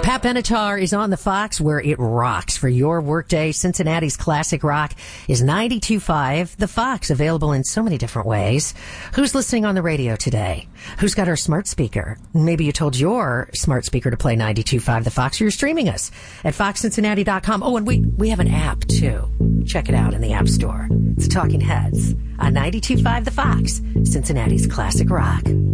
Pat Benatar is on the Fox where it rocks for your workday. Cincinnati's classic rock is 92.5. The Fox, available in so many different ways. Who's listening on the radio today? Who's got our smart speaker? Maybe you told your smart speaker to play 92.5 The Fox, or you're streaming us at foxcincinnati.com. Oh, and we have an app, too. Check it out in the App Store. It's Talking Heads on 92.5 The Fox, Cincinnati's classic rock.